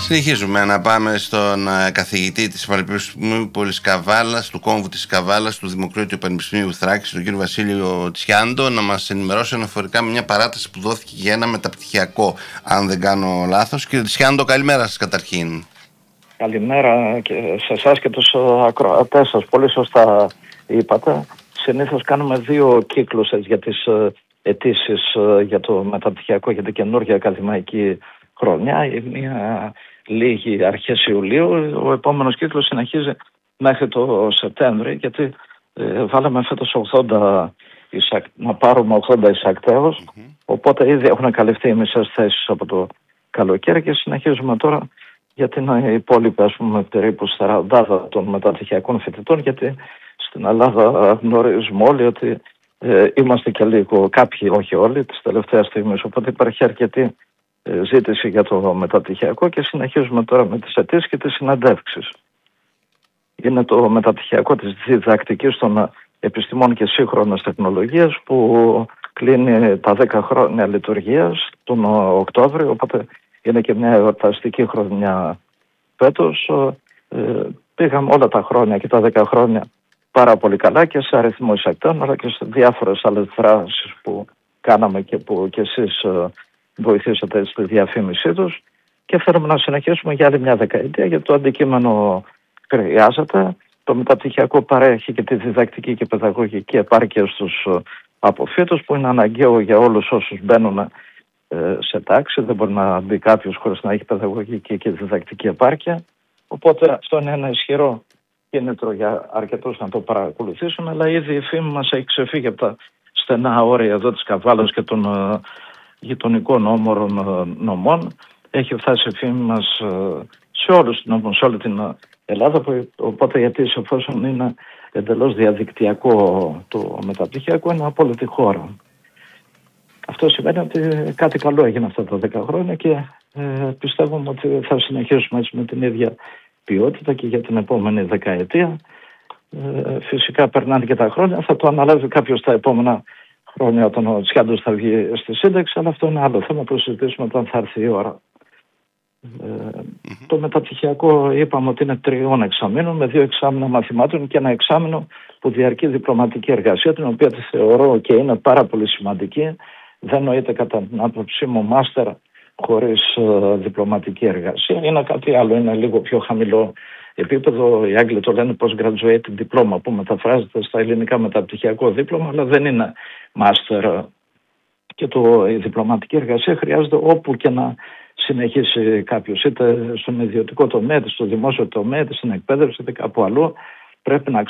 Συνεχίζουμε να πάμε στον καθηγητή της Πανεπιστημίου Πολυσκαβάλλας, του κόμβου της Καβάλας, του Δημοκρίτου Πανεπιστημίου Θράκης, τον κύριο Βασίλειο Τσιάντο, να μας ενημερώσει αναφορικά με μια παράταση που δόθηκε για ένα μεταπτυχιακό, αν δεν κάνω λάθος. Κύριε Τσιάντο, καλημέρα σας καταρχήν. Καλημέρα και σε εσάς και τους ακροατές σας. Πολύ σωστά είπατε. Συνήθως κάνουμε 2 κύκλους για τις αιτήσεις για το μεταπτυχιακό, για την καινούργια ακαδημαϊκή χρονιά. Η μία λίγη αρχές Ιουλίου, ο επόμενος κύκλος συνεχίζει μέχρι το Σεπτέμβρη, γιατί βάλαμε φέτος 80 να πάρουμε 80 εισακτέους, οπότε ήδη έχουν καλυφθεί οι μισές θέσεις από το καλοκαίρι και συνεχίζουμε τώρα για την υπόλοιπη, ας πούμε, περίπου 40 των μεταπτυχιακών φοιτητών, γιατί στην Ελλάδα γνωρίζουμε όλοι ότι είμαστε και λίγο, κάποιοι, όχι όλοι, τις τελευταίες στιγμές, οπότε υπάρχει αρκετή ζήτηση για το μεταπτυχιακό και συνεχίζουμε τώρα με τις αιτήσεις και τις συναντεύξεις. Είναι το μεταπτυχιακό της διδακτικής των επιστημών και σύγχρονες τεχνολογίες που κλείνει τα 10 χρόνια λειτουργίας τον Οκτώβριο, οπότε είναι και μια εορταστική χρονιά φέτος. Πήγαμε όλα τα χρόνια και τα 10 χρόνια πάρα πολύ καλά και σε αριθμό εισακτών, αλλά και σε διάφορες άλλες δράσεις που κάναμε και που και εσείς βοηθήσατε στη διαφήμισή τους, και θέλουμε να συνεχίσουμε για άλλη μια δεκαετία, γιατί το αντικείμενο χρειάζεται. Το μεταπτυχιακό παρέχει και τη διδακτική και παιδαγωγική επάρκεια στους αποφύτους, που είναι αναγκαίο για όλους όσους μπαίνουν σε τάξη. Δεν μπορεί να μπει κάποιος χωρίς να έχει παιδαγωγική και διδακτική επάρκεια. Οπότε αυτό είναι ένα ισχυρό κίνητρο για αρκετούς να το παρακολουθήσουν, αλλά ήδη η φήμη μας έχει ξεφύγει από τα στενά όρια εδώ της Καβάλας και των γειτονικών όμορων νομών. Έχει φτάσει η φήμη μας σε όλους τους νόμους, σε όλη την Ελλάδα, οπότε γιατί εφόσον είναι εντελώς διαδικτυακό το μεταπτυχιακό, είναι από όλη τη χώρα. Αυτό σημαίνει ότι κάτι καλό έγινε αυτά τα 10 χρόνια και πιστεύουμε ότι θα συνεχίσουμε έτσι με την ίδια ποιότητα και για την επόμενη δεκαετία. Φυσικά περνάνε και τα χρόνια, θα το αναλάβει κάποιος τα επόμενα χρόνια όταν ο Τσιάντος θα βγει στη σύνταξη, αλλά αυτό είναι άλλο θέμα που συζητήσουμε όταν θα έρθει η ώρα. Το μεταπτυχιακό είπαμε ότι είναι 3 εξαμήνων με 2 εξάμηνα μαθημάτων και 1 εξάμηνο που διαρκεί διπλωματική εργασία, την οποία τη θεωρώ και είναι πάρα πολύ σημαντική. Δεν νοείται κατά την άποψή μου μάστερ χωρίς διπλωματική εργασία. Είναι κάτι άλλο, είναι λίγο πιο χαμηλό επίπεδο. Οι Άγγλοι το λένε postgraduate diploma, που μεταφράζεται στα ελληνικά μεταπτυχιακό δίπλωμα, αλλά δεν είναι μάστερ. Και η διπλωματική εργασία χρειάζεται όπου και να συνεχίσει κάποιος, είτε στον ιδιωτικό τομέα, είτε στο δημόσιο τομέα, είτε στην εκπαίδευση, είτε κάπου αλλού. Πρέπει να